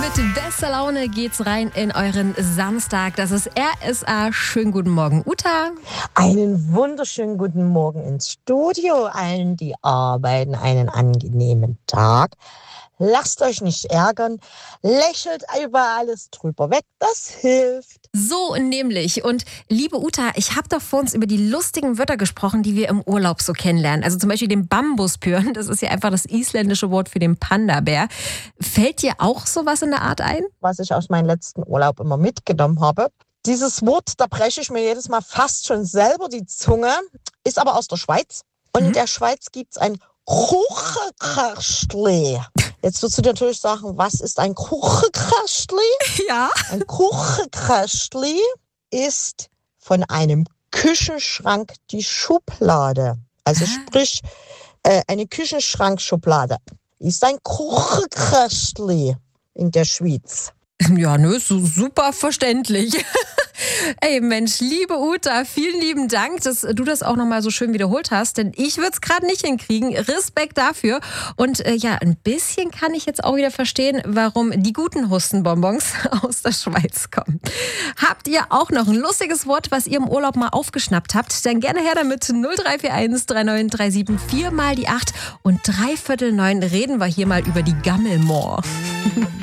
Mit bester Laune geht's rein in euren Samstag. Das ist RSA. Schönen guten Morgen, Uta. Einen wunderschönen guten Morgen ins Studio. Allen, die arbeiten, einen angenehmen Tag. Lasst euch nicht ärgern. Lächelt über alles drüber weg. Das hilft. So nämlich. Und liebe Uta, ich habe doch vor uns über die lustigen Wörter gesprochen, die wir im Urlaub so kennenlernen. Also zum Beispiel den Bambuspyren. Das ist ja einfach das isländische Wort für den Panda-Bär. Fällt dir auch sowas in der Art ein? Was ich aus meinem letzten Urlaub immer mitgenommen habe. Dieses Wort, da breche ich mir jedes Mal fast schon selber die Zunge. Ist aber aus der Schweiz. Und in der Schweiz gibt es ein Kuchenkästli. Jetzt wirst du natürlich sagen, was ist ein Kuchenkästli? Ja. Ein Kuchenkästli ist von einem Küchenschrank die Schublade. Also sprich, eine Küchenschrankschublade ist ein Kuchenkästli in der Schweiz. Ja, so super verständlich. Ey Mensch, liebe Uta, vielen lieben Dank, dass du das auch nochmal so schön wiederholt hast, denn ich würde es gerade nicht hinkriegen. Respekt dafür. Und ein bisschen kann ich jetzt auch wieder verstehen, warum die guten Hustenbonbons aus der Schweiz kommen. Habt ihr auch noch ein lustiges Wort, was ihr im Urlaub mal aufgeschnappt habt? Dann gerne her damit 0341 3937 4 mal die 8 und 8:45 reden wir hier mal über die Gammelmoor.